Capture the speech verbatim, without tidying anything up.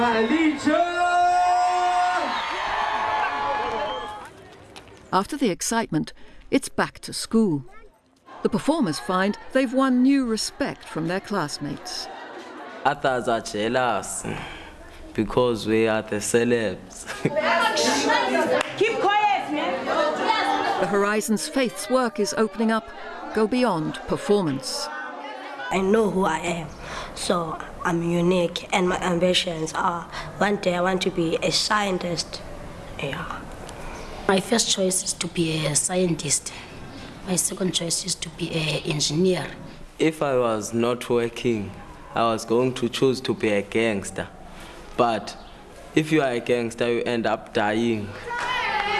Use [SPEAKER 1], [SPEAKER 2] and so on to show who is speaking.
[SPEAKER 1] After the excitement, it's back to school. The performers find they've won new respect from their classmates.
[SPEAKER 2] Others are jealous because we are the celebs.
[SPEAKER 3] Keep quiet, man.
[SPEAKER 1] The Horizons Faith's work is opening up, go beyond performance.
[SPEAKER 4] I know who I am, so I'm unique, and my ambitions are one day I want to be a scientist. Yeah.
[SPEAKER 5] My first choice is to be a scientist. My second choice is to be an engineer.
[SPEAKER 2] If I was not working, I was going to choose to be a gangster. But if you are a gangster, you end up dying.